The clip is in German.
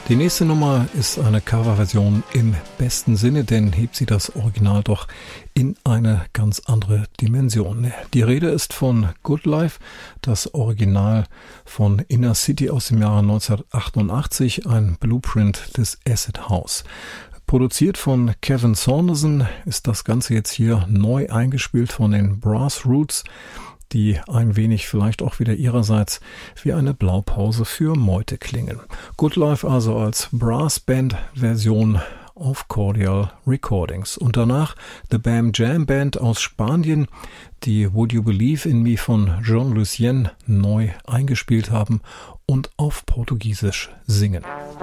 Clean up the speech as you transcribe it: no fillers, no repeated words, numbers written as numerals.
Die nächste Nummer ist eine Coverversion im besten Sinne, denn hebt sie das Original doch in eine ganz andere Dimension. Die Rede ist von Good Life, das Original von Inner City aus dem Jahre 1988, ein Blueprint des Acid House. Produziert von Kevin Saunderson ist das Ganze jetzt hier neu eingespielt von den Brass Roots, die ein wenig vielleicht auch wieder ihrerseits wie eine Blaupause für Meute klingen. Good Life also als Brassband-Version auf Cordial Recordings. Und danach The Bam Jam Band aus Spanien, die Would You Believe in Me von John Lucien neu eingespielt haben und auf Portugiesisch singen.